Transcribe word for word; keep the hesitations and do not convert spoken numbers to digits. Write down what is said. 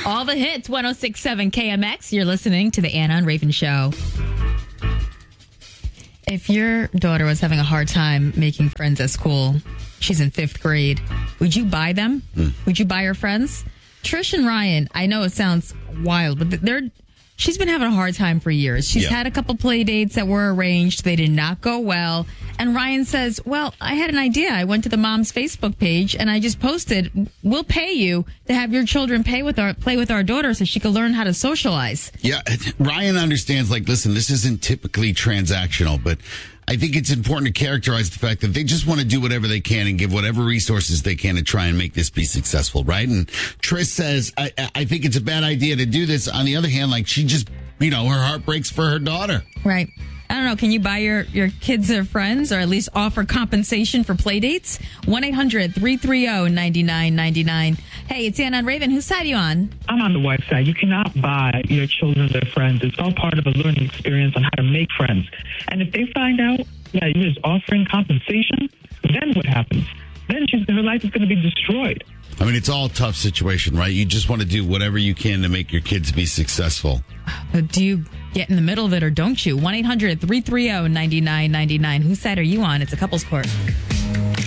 All the hits, one oh six point seven K M X. You're listening to the Anna and Raven Show. If your daughter was having a hard time making friends at school, she's in fifth grade, would you buy them? Mm. Would you buy her friends? Trish and Ryan, I know it sounds wild, but they're she's been having a hard time for years. She's yeah. had a couple play dates that were arranged. They did not go well. And Ryan says, well, I had an idea. I went to the mom's Facebook page and I just posted, we'll pay you to have your children pay with our, play with our daughter so she can learn how to socialize. Yeah, Ryan understands, like, listen, this isn't typically transactional, but I think it's important to characterize the fact that they just want to do whatever they can and give whatever resources they can to try and make this be successful, right? And Trish says, I, I think it's a bad idea to do this. On the other hand, like, she just, you know, her heart breaks for her daughter. Right. I don't know. Can you buy your, your kids their friends or at least offer compensation for play dates? one eight hundred three three zero nine nine nine nine. Hey, it's Anna and Raven. Whose side are you on? I'm on the wife's side. You cannot buy your children their friends. It's all part of a learning experience on how to make friends. And if they find out that you're just offering compensation, then what happens? Then she's, her life is going to be destroyed. I mean, it's all a tough situation, right? You just want to do whatever you can to make your kids be successful. But do you get in the middle of it or don't you? one eight hundred three three zero nine nine nine nine. Whose side are you on? It's a couples court.